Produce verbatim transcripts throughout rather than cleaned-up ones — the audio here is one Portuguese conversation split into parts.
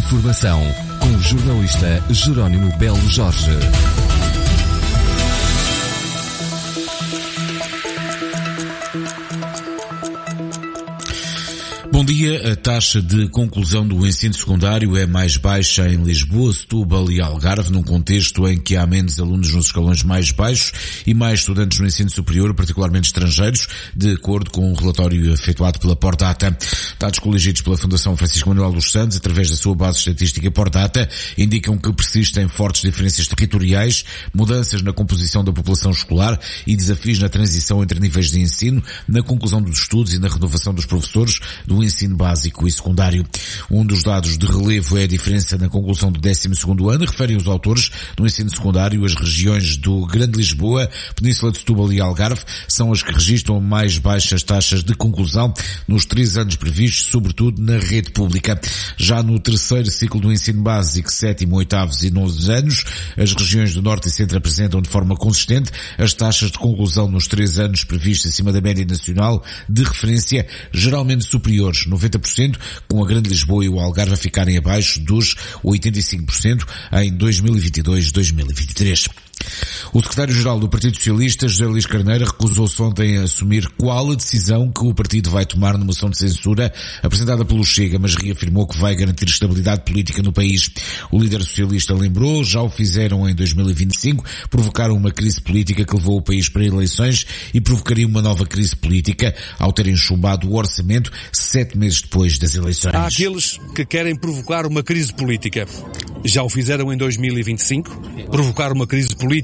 Informação com o jornalista Jerónimo Belo Jorge. Bom dia. A taxa de conclusão do ensino secundário é mais baixa em Lisboa, Setúbal e Algarve, num contexto em que há menos alunos nos escalões mais baixos e mais estudantes no ensino superior, particularmente estrangeiros, de acordo com um relatório efetuado pela Pordata. Dados coligidos pela Fundação Francisco Manuel dos Santos, através da sua base estatística Pordata, indicam que persistem fortes diferenças territoriais, mudanças na composição da população escolar e desafios na transição entre níveis de ensino, na conclusão dos estudos e na renovação dos professores do ensino básico e secundário. Um dos dados de relevo é a diferença na conclusão do décimo segundo ano, referem os autores do ensino secundário. As regiões do Grande Lisboa, Península de Setúbal e Algarve são as que registram mais baixas taxas de conclusão nos três anos previstos, sobretudo na rede pública. Já no terceiro ciclo do ensino básico, sétimo, oitavos e novos anos, as regiões do Norte e Centro apresentam de forma consistente as taxas de conclusão nos três anos previstos acima da média nacional de referência, geralmente superiores, noventa por cento, com a Grande Lisboa e o Algarve a ficarem abaixo dos oitenta e cinco por cento em dois mil e vinte e dois a dois mil e vinte e três. O secretário-geral do Partido Socialista, José Luís Carneiro, recusou-se ontem a assumir qual a decisão que o partido vai tomar na moção de censura apresentada pelo Chega, mas reafirmou que vai garantir estabilidade política no país. O líder socialista lembrou, já o fizeram em dois mil e vinte e cinco, provocaram uma crise política que levou o país para eleições e provocaria uma nova crise política ao terem chumbado o orçamento sete meses depois das eleições. Há aqueles que querem provocar uma crise política. Já o fizeram em dois mil e vinte e cinco, provocar uma crise política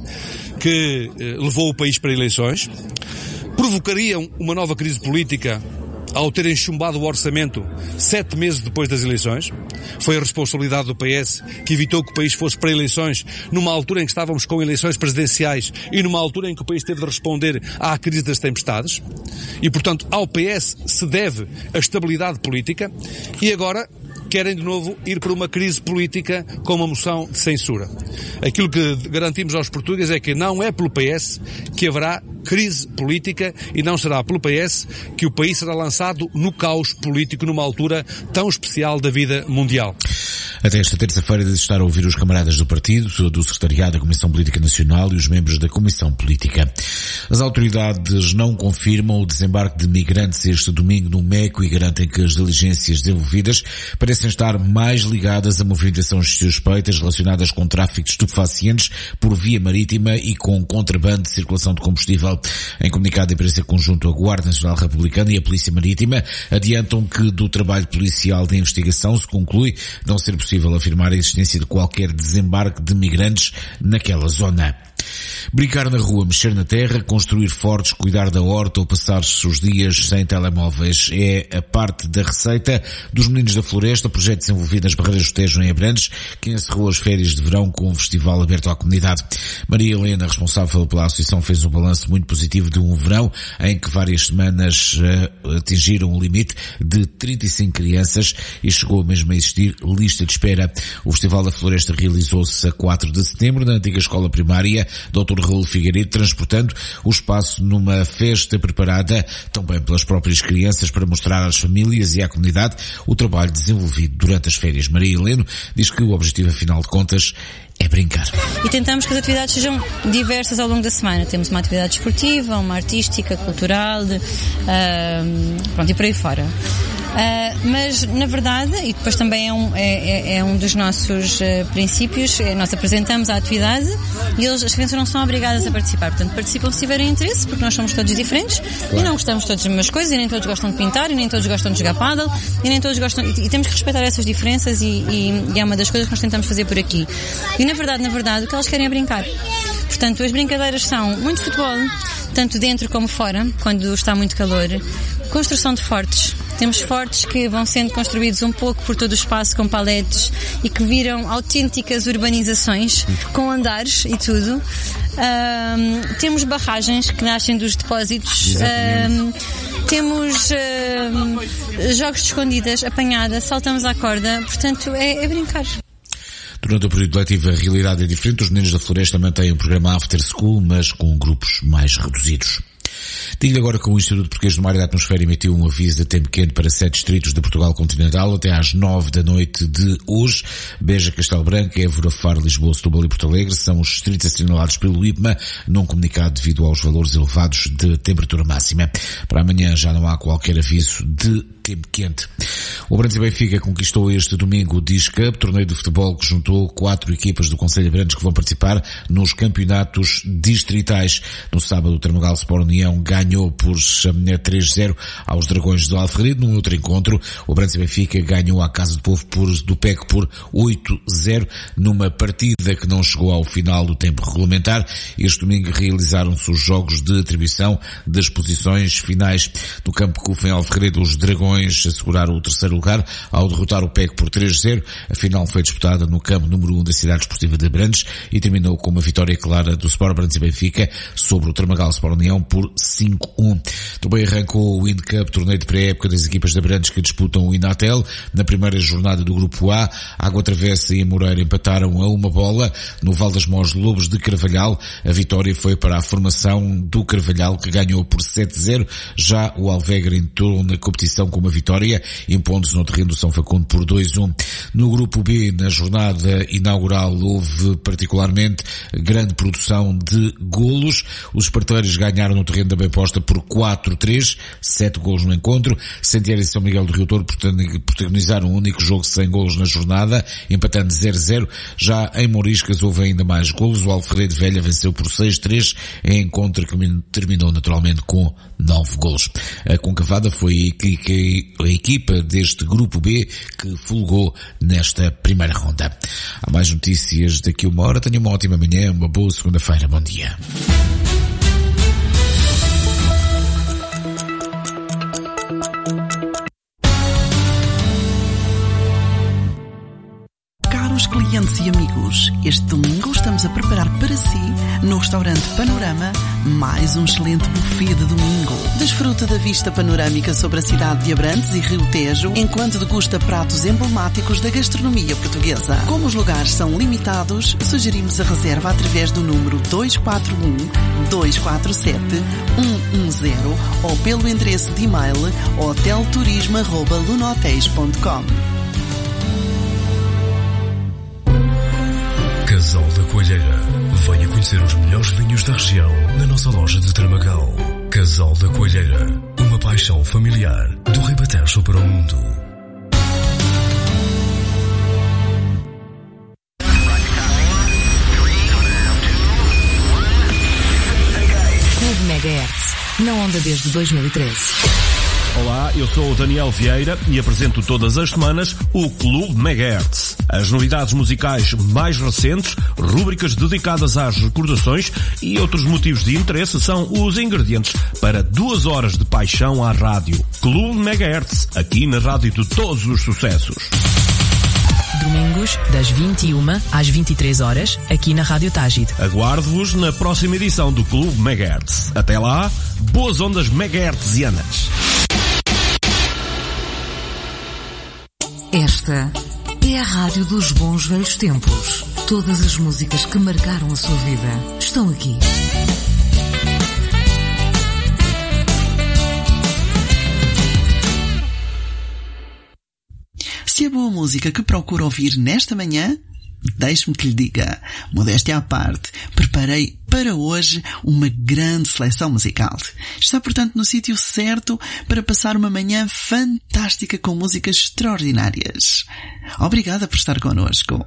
que eh, levou o país para eleições. Provocariam uma nova crise política ao terem chumbado o orçamento sete meses depois das eleições. Foi a responsabilidade do P S que evitou que o país fosse para eleições numa altura em que estávamos com eleições presidenciais e numa altura em que o país teve de responder à crise das tempestades. E, portanto, ao P S se deve a estabilidade política e agora querem de novo ir para uma crise política com uma moção de censura. Aquilo que garantimos aos portugueses é que não é pelo P S que haverá crise política e não será pelo P S que o país será lançado no caos político numa altura tão especial da vida mundial. Até esta terça-feira de estar a ouvir os camaradas do partido, do Secretariado da Comissão Política Nacional e os membros da Comissão Política. As autoridades não confirmam o desembarque de migrantes este domingo no Meco e garantem que as diligências desenvolvidas parecem estar mais ligadas a movimentações suspeitas relacionadas com tráfico de estupefacientes por via marítima e com contrabando de circulação de combustível. Em comunicado de imprensa conjunto, a Guarda Nacional Republicana e a Polícia Marítima adiantam que do trabalho policial de investigação se conclui não ser possível afirmar a existência de qualquer desembarque de migrantes naquela zona. Brincar na rua, mexer na terra, construir fortes, cuidar da horta ou passar-se os dias sem telemóveis é a parte da receita dos Meninos da Floresta, projeto desenvolvido nas Barreiras do Tejo em Abrantes, que encerrou as férias de verão com um festival aberto à comunidade. Maria Helena, responsável pela associação, fez um balanço muito positivo de um verão em que várias semanas uh, atingiram um limite de trinta e cinco crianças e chegou mesmo a existir lista de espera. O Festival da Floresta realizou-se a quatro de setembro na antiga escola primária doutor Raul Figueiredo, transportando o espaço numa festa preparada também pelas próprias crianças para mostrar às famílias e à comunidade o trabalho desenvolvido durante as férias. Maria Helena diz que o objetivo, afinal de contas, é brincar. E tentamos que as atividades sejam diversas ao longo da semana. Temos uma atividade esportiva, uma artística, cultural, de, uh, pronto, e por aí fora. Uh, mas, na verdade, e depois também é um, é, é um dos nossos uh, princípios, é, nós apresentamos a atividade e eles, as crianças não são obrigadas a participar. Portanto, participam se tiverem interesse, porque nós somos todos diferentes, claro, e não gostamos todos das mesmas coisas, e nem todos gostam de pintar, e nem todos gostam de jogar pádel, e nem todos gostam, e, e temos que respeitar essas diferenças, e, e, e é uma das coisas que nós tentamos fazer por aqui. E, na verdade, na verdade, o que elas querem é brincar. Portanto, as brincadeiras são muito futebol, tanto dentro como fora, quando está muito calor, construção de fortes. Temos fortes que vão sendo construídos um pouco por todo o espaço com paletes e que viram autênticas urbanizações com andares e tudo. Um, temos barragens que nascem dos depósitos. Um, temos um, jogos de escondidas, apanhada, saltamos à corda. Portanto, é, é brincar. Durante o período letivo a realidade é diferente. Os Meninos da Floresta mantêm o programa After School, mas com grupos mais reduzidos. Digo agora que o Instituto Português do Mar e da Atmosfera emitiu um aviso de tempo quente para sete distritos de Portugal continental até às nove da noite de hoje. Beja, Castelo Branco, Évora, Faro, Lisboa, Setúbal e Porto Alegre são os distritos assinalados pelo I P M A num comunicado devido aos valores elevados de temperatura máxima. Para amanhã já não há qualquer aviso de tempo quente. O Abrantes e Benfica conquistou este domingo o Diz Cup, torneio de futebol que juntou quatro equipas do Concelho Abrantes que vão participar nos campeonatos distritais. No sábado, o Termogal Sport União ganhou por três a zero aos Dragões do Alferrido. Num outro encontro, o Abrantes e Benfica ganhou à Casa do Povo por, do P E C por oito a zero, numa partida que não chegou ao final do tempo regulamentar. Este domingo realizaram-se os jogos de atribuição das posições finais. No campo Cufo em Alferrido, os Dragões asseguraram o terceiro lugar ao derrotar o P E C por três a zero. A final foi disputada no campo número um da Cidade Esportiva de Abrantes e terminou com uma vitória clara do Sport Abrantes e Benfica sobre o Termogal Sport União por cinco a um. Também arrancou o Wind Cup, torneio de pré-época das equipas de Abrantes que disputam o Inatel. Na primeira jornada do Grupo A, Água Travessa e Moreira empataram a uma bola. No Val das Mós, Lobos de Carvalhal, a vitória foi para a formação do Carvalhal, que ganhou por sete a zero. Já o Alvegre entrou na competição com uma vitória, impondo-se no terreno do São Facundo por dois a um. No Grupo B, na jornada inaugural, houve particularmente grande produção de golos. Os esparteiros ganharam no terreno da Bem-Posta por quatro a três, sete golos no encontro. Santiago e São Miguel do Rio Touro protagonizaram um único jogo sem golos na jornada, empatando zero a zero. Já em Mouriscas houve ainda mais golos. O Alferredo Velha venceu por seis a três, em encontro que terminou naturalmente com nove golos. A concavada foi a equipa deste Grupo B que folgou nesta primeira ronda. Há mais notícias daqui a uma hora. Tenha uma ótima manhã, uma boa segunda-feira. Bom dia. Caros clientes e amigos, este domingo estamos a preparar para si, no restaurante Panorama, mais um excelente buffet de domingo. Desfruta da vista panorâmica sobre a cidade de Abrantes e Rio Tejo, enquanto degusta pratos emblemáticos da gastronomia portuguesa. Como os lugares são limitados, sugerimos a reserva através do número dois quatro um, dois quatro sete, um um zero ou pelo endereço de e-mail hotelturismo arroba lunotéis ponto com. Casal da Coelheira. Venha conhecer os melhores vinhos da região na nossa loja de Tramagal. Casal da Coelheira. Uma paixão familiar do Ribatejo para o mundo. Clube Megahertz. Na onda desde dois mil e treze. Olá, eu sou o Daniel Vieira e apresento todas as semanas o Clube Megahertz. As novidades musicais mais recentes, rúbricas dedicadas às recordações e outros motivos de interesse são os ingredientes para duas horas de paixão à rádio. Clube Megahertz, aqui na rádio de todos os sucessos. Domingos, das vinte e uma às vinte e três horas, aqui na Rádio Tágide. Aguardo-vos na próxima edição do Clube Megahertz. Até lá, boas ondas megahertzianas. Esta é a rádio dos bons velhos tempos. Todas as músicas que marcaram a sua vida estão aqui. Se a boa música que procura ouvir nesta manhã, deixe-me que lhe diga, modéstia à parte, preparei para hoje uma grande seleção musical. Está, portanto, no sítio certo para passar uma manhã fantástica com músicas extraordinárias. Obrigada por estar connosco.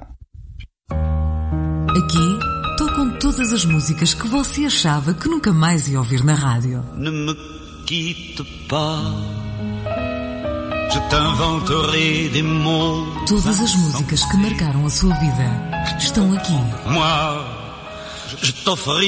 Aqui tocam todas as músicas que você achava que nunca mais ia ouvir na rádio. Ne me quitte pas. Je t'inventerai des mots. Todas as músicas que marcaram a sua vida estão aqui. Moi, je t'offrirai